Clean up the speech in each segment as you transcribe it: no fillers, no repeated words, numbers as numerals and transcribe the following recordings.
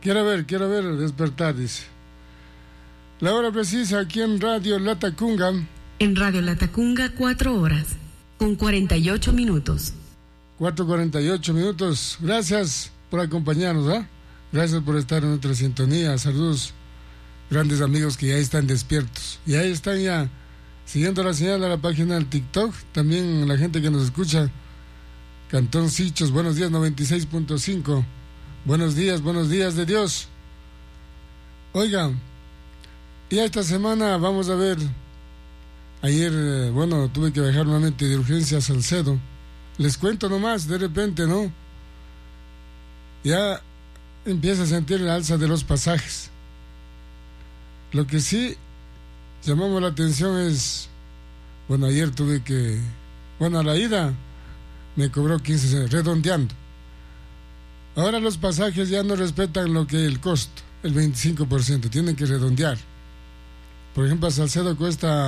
Quiero ver el despertar, dice. La hora precisa aquí en Radio Latacunga. En Radio Latacunga, 4 horas, con 48 minutos. 4:48 minutos. Gracias por acompañarnos, ¿ah? Gracias por estar en nuestra sintonía. Saludos, grandes amigos que ya están despiertos. Y ahí están ya siguiendo la señal de la página del TikTok. También la gente que nos escucha. Cantón Sichos, buenos días, 96.5. Buenos días de Dios. Oigan, ya esta semana vamos a ver. Ayer, tuve que viajar nuevamente de urgencia a Salcedo. Les cuento nomás, de repente, ¿no? Ya empieza a sentir el alza de los pasajes. Lo que sí llamamos la atención es, ayer tuve que, a la ida me cobró 15, redondeando. Ahora los pasajes ya no respetan lo que es el costo, el 25%, tienen que redondear. Por ejemplo, a Salcedo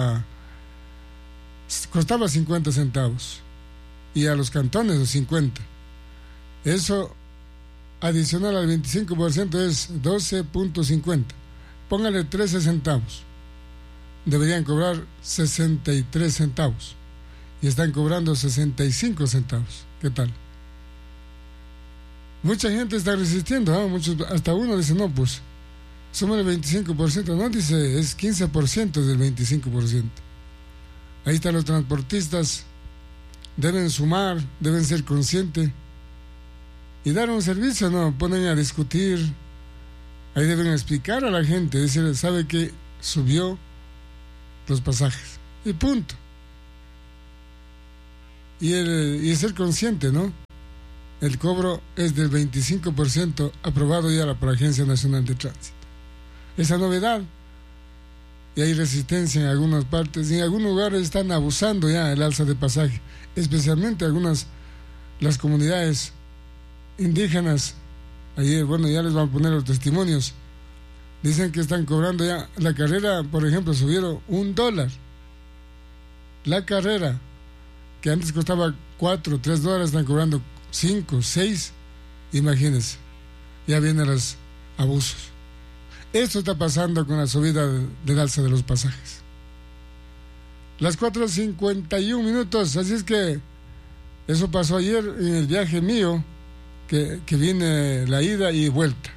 costaba 50 centavos y a los cantones los 50. Eso adicional al 25% es 12.50. Póngale 13 centavos. Deberían cobrar 63 centavos y están cobrando 65 centavos. ¿Qué tal? Mucha gente está resistiendo, ¿eh? Muchos, hasta uno dice, no, pues somos el 25%, no, dice, es 15% del 25%. Ahí están los transportistas, deben sumar, deben ser conscientes y dar un servicio, no, ponen a discutir, ahí deben explicar a la gente, decir, sabe que subió los pasajes, y punto. Y ser consciente, ¿no? El cobro es del 25% aprobado ya por la Agencia Nacional de Tránsito. Esa novedad, y hay resistencia en algunas partes, y en algunos lugares están abusando ya el alza de pasaje, especialmente las comunidades indígenas. Ayer, ya les van a poner los testimonios. Dicen que están cobrando ya la carrera, por ejemplo, subieron $1. La carrera, que antes costaba $4, $3, están cobrando 5, 6, imagínense, ya vienen los abusos. Esto está pasando con la subida del alza de los pasajes. Las 4:51 minutos, así es que eso pasó ayer en el viaje mío, que viene la ida y vuelta.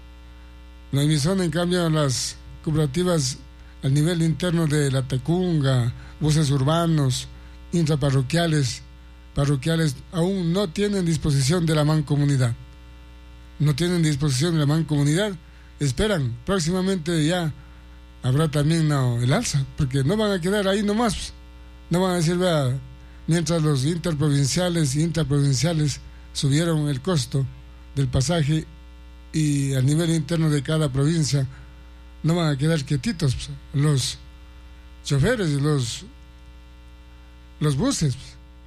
La emisión, en cambio, las cooperativas al nivel interno de Latacunga, buses urbanos, intraparroquiales, parroquiales, aún no tienen disposición de la mancomunidad. No tienen disposición de la mancomunidad. Esperan, próximamente ya habrá también el alza, porque no van a quedar ahí nomás. No van a decir, vea, mientras los interprovinciales e intraprovinciales subieron el costo del pasaje y a nivel interno de cada provincia, no van a quedar quietitos los choferes y los buses.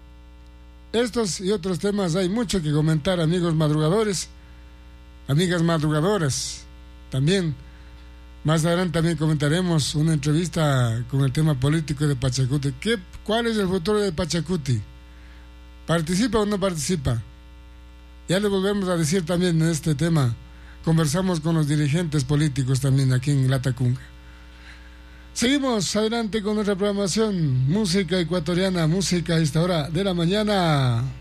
Estos y otros temas hay mucho que comentar, amigos madrugadores, amigas madrugadoras. También, más adelante también comentaremos una entrevista con el tema político de Pachacuti. ¿Cuál es el futuro de Pachacuti? ¿Participa o no participa? Ya le volvemos a decir también en este tema. Conversamos con los dirigentes políticos también aquí en Latacunga. Seguimos adelante con nuestra programación, música ecuatoriana, música a esta hora de la mañana.